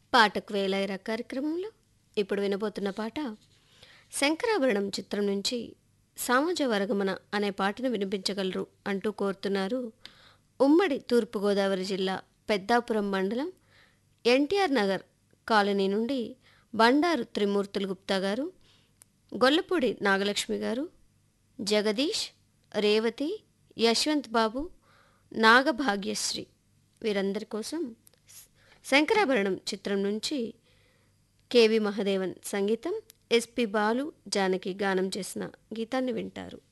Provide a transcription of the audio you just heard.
పాటకు వేలైరా కార్యక్రమంలో ఇప్పుడు వినబోతున్న పాట శంకరాభరణం చిత్రం నుంచి సామాజ వర్గమన అనే పాటను వినిపించగలరు అంటూ కోరుతున్నారు ఉమ్మడి తూర్పుగోదావరి జిల్లా పెద్దాపురం మండలం ఎన్టీఆర్ నగర్ కాలనీ నుండి బండారు త్రిమూర్తులు గుప్తా గారు, గొల్లపూడి నాగలక్ష్మి గారు, జగదీష్, రేవతి, యశ్వంత్ బాబు, నాగభాగ్యశ్రీ వీరందరి కోసం శంకరాభరణం చిత్రం నుంచి కేవి మహదేవన్ సంగీతం, ఎస్పి బాలు, జానకి గానం చేసిన గీతాన్ని వింటారు.